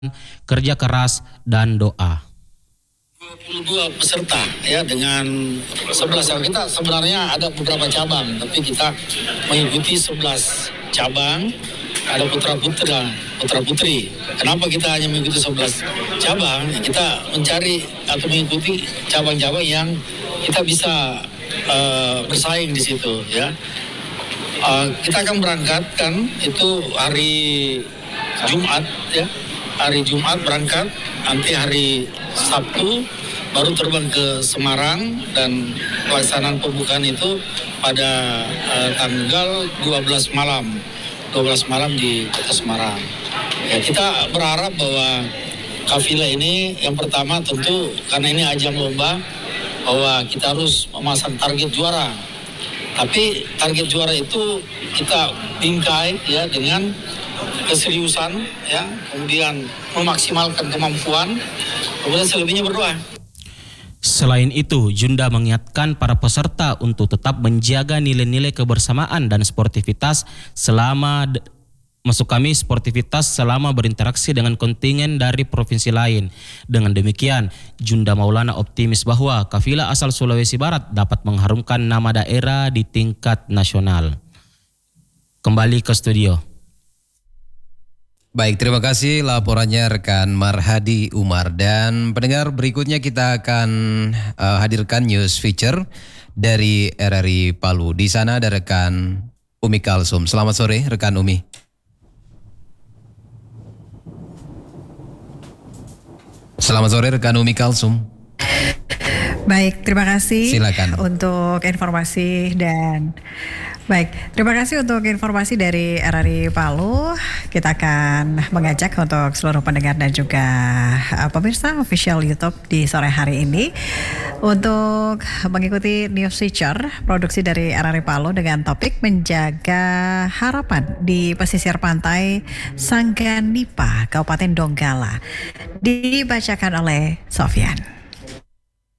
kerja keras, dan doa. 22 peserta ya dengan 11 kita sebenarnya ada beberapa cabang, tapi kita mengikuti 11 cabang. Ada putra putri. Kenapa kita hanya mengikuti 11 cabang? Kita mencari atau mengikuti cabang-cabang yang kita bisa bersaing di situ ya. Kita akan berangkatkan itu hari Jumat ya. Hari Jumat berangkat, nanti hari Sabtu baru terbang ke Semarang, dan pelaksanaan pembukaan itu pada tanggal 12 malam di Kota Semarang. Ya, kita berharap bahwa kafilah ini yang pertama tentu karena ini ajang lomba, bahwa kita harus memasang target juara. Tapi target juara itu kita bingkai ya dengan keseriusan ya, kemudian memaksimalkan kemampuan, kemudian selebihnya berdoa. Selain itu, Junda mengingatkan para peserta untuk tetap menjaga nilai-nilai kebersamaan dan sportivitas selama berinteraksi dengan kontingen dari provinsi lain. Dengan demikian, Junda Maulana optimis bahwa kafilah asal Sulawesi Barat dapat mengharumkan nama daerah di tingkat nasional. Kembali ke studio. Baik, terima kasih laporannya rekan Marhadi Umar. Dan pendengar, berikutnya kita akan hadirkan news feature dari RRI Palu. Di sana ada rekan Umi Kalsum. Selamat sore rekan Umi. Selamat sore rekan Umi Kalsum. Baik, terima kasih. Silakan. Untuk informasi dari RRI Palu. Kita akan mengajak untuk seluruh pendengar dan juga pemirsa official YouTube di sore hari ini untuk mengikuti news feature produksi dari RRI Palu dengan topik menjaga harapan di pesisir pantai Sangganipa, Kabupaten Donggala. Dibacakan oleh Sofyan.